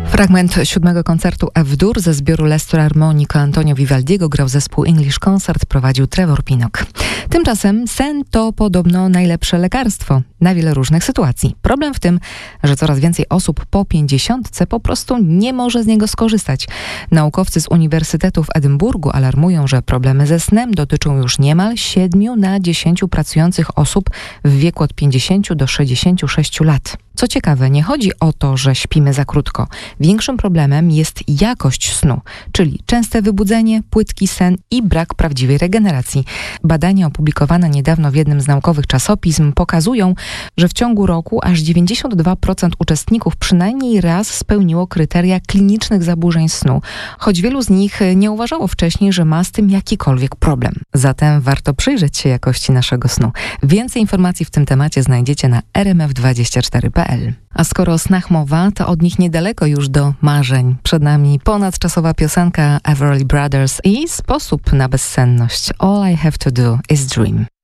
Fragment 7. koncertu F-dur ze zbioru Lester Armonico Antonio Vivaldiego grał zespół English Concert, prowadził Trevor Pinnock. Tymczasem sen to podobno najlepsze lekarstwo na wiele różnych sytuacji. Problem w tym, że coraz więcej osób po 50 po prostu nie może z niego skorzystać. Naukowcy z Uniwersytetu w Edynburgu alarmują, że problemy ze snem dotyczą już niemal 7 na 10 pracujących osób w wieku od 50 do 66 lat. Co ciekawe, nie chodzi o to, że śpimy za krótko. Większym problemem jest jakość snu, czyli częste wybudzenie, płytki sen i brak prawdziwej regeneracji. Badania opublikowane niedawno w jednym z naukowych czasopism pokazują, że w ciągu roku aż 92% uczestników przynajmniej raz spełniło kryteria klinicznych zaburzeń snu, choć wielu z nich nie uważało wcześniej, że ma z tym jakikolwiek problem. Zatem warto przyjrzeć się jakości naszego snu. Więcej informacji w tym temacie znajdziecie na rmf24.pl. A skoro o snach mowa, to od nich niedaleko już do marzeń. Przed nami ponadczasowa piosenka Everly Brothers i sposób na bezsenność. All I have to do is dream.